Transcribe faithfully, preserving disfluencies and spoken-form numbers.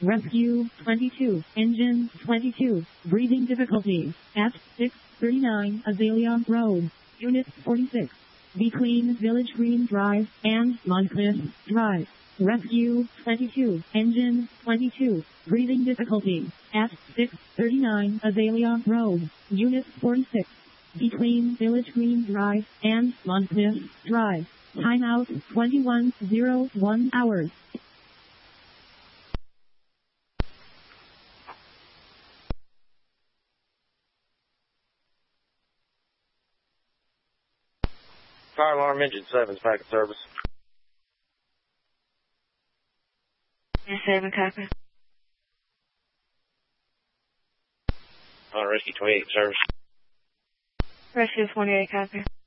Rescue twenty-two, engine twenty-two, breathing difficulties at six thirty-nine Azalea Road, Unit forty-six, between Village Green Drive and Moncliff Drive. Rescue twenty-two, engine twenty-two, breathing difficulties at six thirty-nine Azalea Road, Unit forty-six, between Village Green Drive and Moncliff Drive. Timeout twenty-one oh one hours. Fire alarm engine seven is back in service. seven copy. On rescue twenty-eight service. Rescue twenty-eight copy.